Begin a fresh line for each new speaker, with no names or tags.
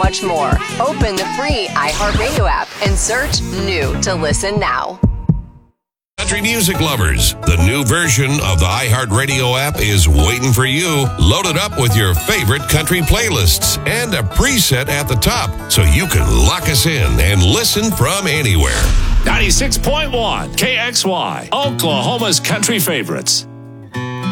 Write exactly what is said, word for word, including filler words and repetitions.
much more. Open the free iHeartRadio app and search New to listen now.
Country music lovers, the new version of the iHeartRadio app is waiting for you. Load it up with your favorite country playlists and a preset at the top so you can lock us in and listen from anywhere.
ninety-six point one K X Y, Oklahoma's country favorites.